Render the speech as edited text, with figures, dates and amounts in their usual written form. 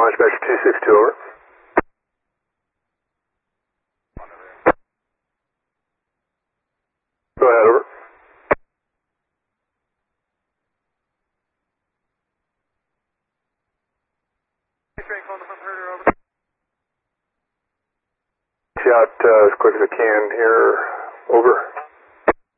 Dispatcher 262, over. Go ahead, over. Out as quick as I can here, over.